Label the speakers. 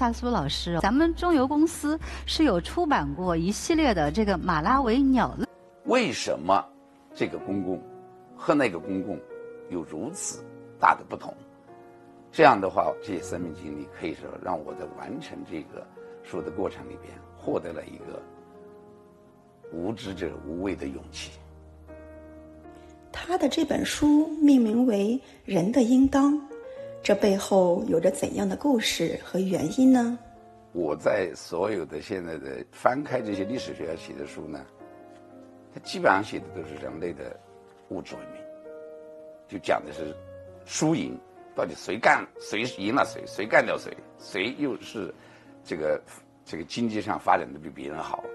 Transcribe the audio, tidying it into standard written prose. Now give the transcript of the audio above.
Speaker 1: 夏苏老师，咱们中油公司是有出版过一系列的这个马拉维鸟类。
Speaker 2: 为什么这个公共和那个公共有如此大的不同？这样的话，这些生命经历可以说让我在完成这个书的过程里边获得了一个无知者无畏的勇气。
Speaker 3: 他的这本书命名为《人的应当》，这背后有着怎样的故事和原因呢？
Speaker 2: 我在所有的现在的翻开这些历史学家写的书呢，他基本上写的都是人类的物质文明，就讲的是输赢，到底谁赢了谁干掉谁又是这个经济上发展的比别人好。